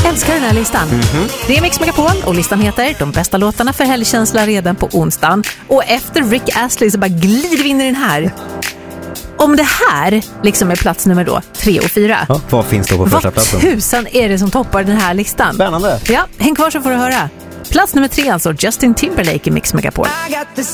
älskar den här listan. Det är Mix Megapol och listan heter De bästa låtarna för helgkänsla redan på onsdagen. Och efter Rick Astley så bara glider vi in i den här. Om det här liksom är plats nummer då 3 och 4. Ja, vad finns då på första platsen? Vad tusan är det som toppar den här listan? Spännande. Ja, häng kvar så får du höra. Plats nummer 3 alltså, Justin Timberlake i Mix Megapol.